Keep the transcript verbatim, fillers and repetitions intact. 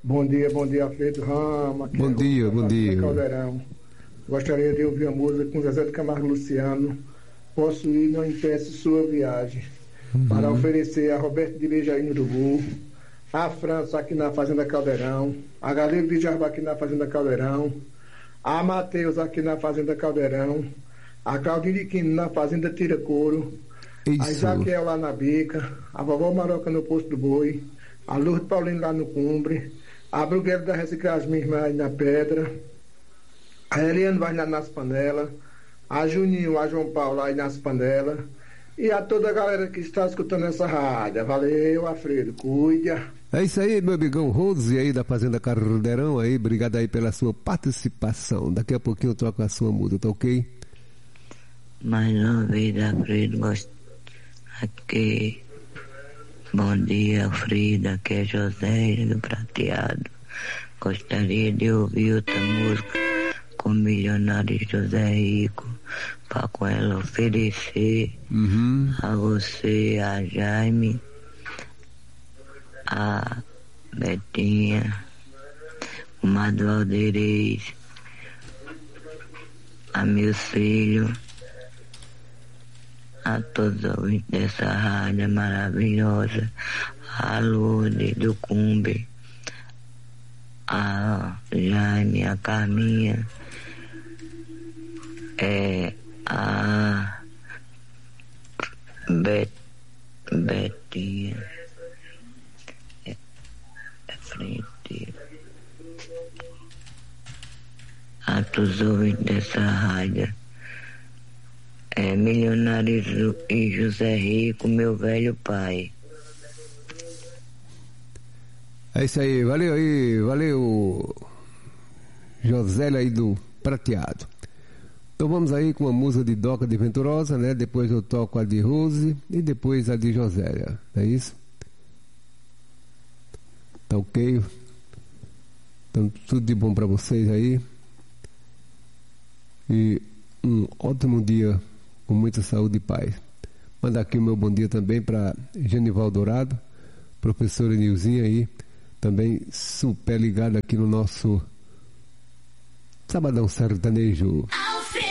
Bom dia, bom dia, Alfredo Rama. Bom dia, bom dia. Caldeirão. Gostaria de ouvir a música com Zezé de Camargo Luciano. Posso ir, não impeço sua viagem. Uhum. Para oferecer a Roberto de Bejaí no Urubu, a França aqui na Fazenda Caldeirão, a Galego de Jarbá aqui na Fazenda Caldeirão, a Matheus aqui na Fazenda Caldeirão, a Claudine Quino na Fazenda Tiracouro, a Isaquiel lá na Bica, a Vovó Maroca no Posto do Boi, a Lourdes Paulino lá no Cumbre, a Brugueira da Reciclagem minha irmã aí na Pedra, a Eliane vai nas Panelas, a Juninho, a João Paulo aí nas Panelas, e a toda a galera que está escutando essa rádio. Valeu, Alfredo, cuida. É isso aí, meu amigão Rose aí da Fazenda Caldeirão aí, obrigado aí pela sua participação. Daqui a pouquinho eu troco a sua música, tá ok? Mais uma vez, Alfredo, gosto aqui. Bom dia, Alfredo, aqui é José do Prateado. Gostaria de ouvir outra música com o milionário José Rico, para com ela oferecer uhum. a você, a Jaime, a Betinha, o Mado Alderez, a meus filhos, a todos os ouvintes dessa rádio maravilhosa, a Lourdes do Cumbe, a Jaime, a Carminha, é, a Bet, Betinha, é, é frente, a todos os ouvintes dessa rádio, é, Milionário e José Rico, meu velho pai. É isso aí, valeu aí, valeu José aí do Prateado. Então vamos aí com a música de Doca de Venturosa, né? Depois eu toco a de Rose e depois a de Josélia, não é isso? Tá ok? Então tudo de bom para vocês aí. E um ótimo dia com muita saúde e paz. Manda aqui o meu bom dia também para Genival Dourado, professora Nilzinha aí, também super ligada aqui no nosso Sabadão Sertanejo.